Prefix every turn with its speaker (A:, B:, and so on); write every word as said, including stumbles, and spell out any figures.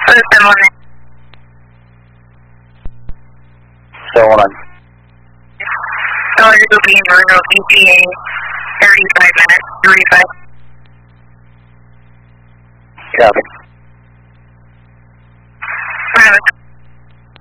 A: seven one nine.
B: seven one nine.
A: Eligible being Virgo E T A, thirty-five minutes, thirty-five.
B: Copy.
A: Private.